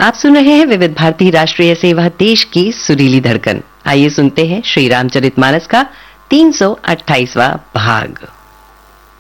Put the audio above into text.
आप सुन रहे हैं विविध भारती राष्ट्रीय सेवा, देश की सुरीली धड़कन। आइए सुनते हैं श्री रामचरितमानस का 328वां भाग।